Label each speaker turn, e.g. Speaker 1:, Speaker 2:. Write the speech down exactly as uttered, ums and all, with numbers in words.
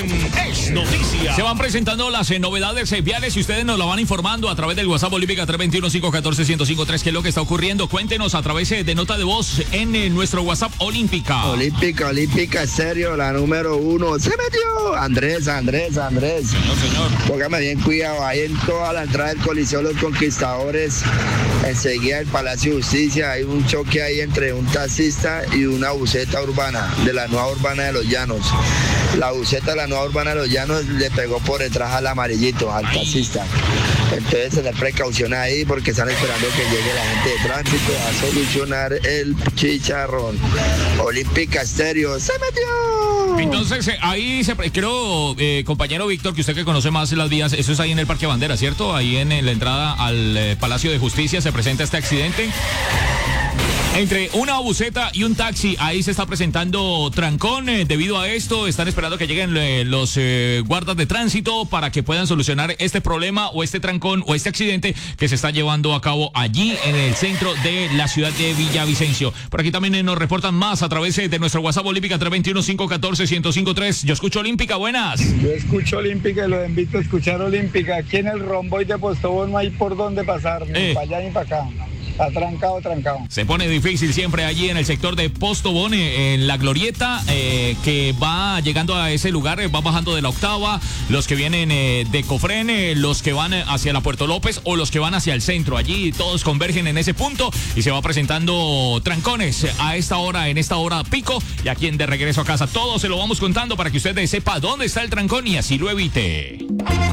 Speaker 1: en Es Noticia.
Speaker 2: Se van presentando las eh, novedades eh, viales y ustedes nos lo van informando a través del WhatsApp Olímpica tres dos uno, cinco uno cuatro, uno cero cinco tres. ¿Qué es lo que está ocurriendo? Cuéntenos a través eh, de nota de voz en eh, nuestro WhatsApp Olímpica.
Speaker 3: Olímpica, Olímpica, serio, la número uno. ¡Se metió! Andrés, Andrés, Andrés.
Speaker 2: Señor, señor.
Speaker 3: Póngame bien cuidado, ahí en toda la entrada del Coliseo Los Conquistadores, enseguida del Palacio de Justicia, hay un choque ahí entre un taxista y una buseta urbana, de la nueva urbana de Los Llanos. La buseta de la nueva urbana de Los Llanos le pegó por detrás al amarillito, al taxista. Entonces tener precaución ahí porque están esperando que llegue la gente de tránsito a solucionar el chicharrón. Olímpica Estéreo, ¡se metió!
Speaker 2: Entonces, eh, ahí se, creo, eh, compañero Víctor, que usted que conoce más las vías, eso es ahí en el Parque Bandera, ¿cierto? Ahí en, en la entrada al eh, Palacio de Justicia se presenta este accidente. Entre una buseta y un taxi, ahí se está presentando trancón. Eh, debido a esto, están esperando que lleguen eh, los eh, guardas de tránsito para que puedan solucionar este problema o este trancón o este accidente que se está llevando a cabo allí en el centro de la ciudad de Villavicencio. Por aquí también eh, nos reportan más a través eh, de nuestro WhatsApp Olímpica tres dos uno, cinco uno cuatro, uno cero cinco tres. Yo escucho Olímpica, buenas.
Speaker 4: Yo escucho Olímpica y los invito a escuchar Olímpica. Aquí en el romboy de Postobón no hay por dónde pasar, ni
Speaker 2: Eh.
Speaker 4: para allá ni para acá. Está trancado, trancado.
Speaker 2: Se pone difícil siempre allí en el sector de Postobón, eh, en la glorieta, eh, que va llegando a ese lugar, eh, va bajando de la octava, los que vienen eh, de Cofrén, eh, los que van eh, hacia la Puerto López o los que van hacia el centro. Allí todos convergen en ese punto y se va presentando trancones a esta hora, en esta hora pico. Y aquí en De Regreso a Casa, todo se lo vamos contando para que usted sepa dónde está el trancón y así lo evite.